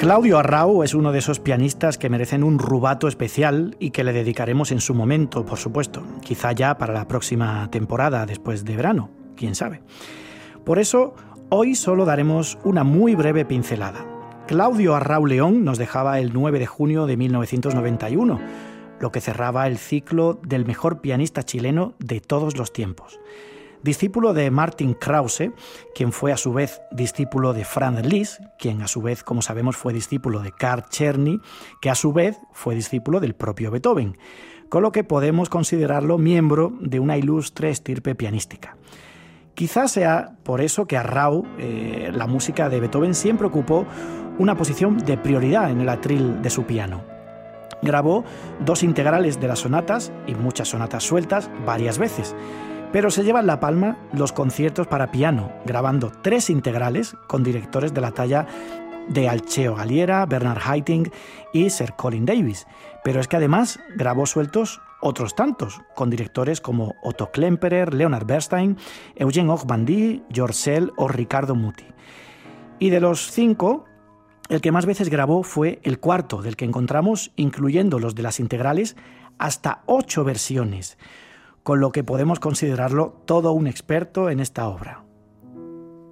Claudio Arrau es uno de esos pianistas que merecen un rubato especial y que le dedicaremos en su momento, por supuesto, quizá ya para la próxima temporada después de verano, quién sabe. Por eso, hoy solo daremos una muy breve pincelada. Claudio Arrau León nos dejaba el 9 de junio de 1991, lo que cerraba el ciclo del mejor pianista chileno de todos los tiempos. Discípulo de Martin Krause, quien fue a su vez discípulo de Franz Liszt, quien a su vez, como sabemos, fue discípulo de Karl Czerny, que a su vez fue discípulo del propio Beethoven, con lo que podemos considerarlo miembro de una ilustre estirpe pianística. Quizás sea por eso que Arrau, la música de Beethoven, siempre ocupó una posición de prioridad en el atril de su piano. Grabó 2 integrales de las sonatas y muchas sonatas sueltas varias veces, pero se llevan la palma los conciertos para piano, grabando 3 integrales con directores de la talla de Alceo Galliera, Bernard Haitink y Sir Colin Davis. Pero es que además grabó sueltos otros tantos, con directores como Otto Klemperer, Leonard Bernstein, Eugene Ochbandy, George Szell o Riccardo Muti. Y de los 5, el que más veces grabó fue el cuarto, del que encontramos, incluyendo los de las integrales, hasta 8 versiones, con lo que podemos considerarlo todo un experto en esta obra.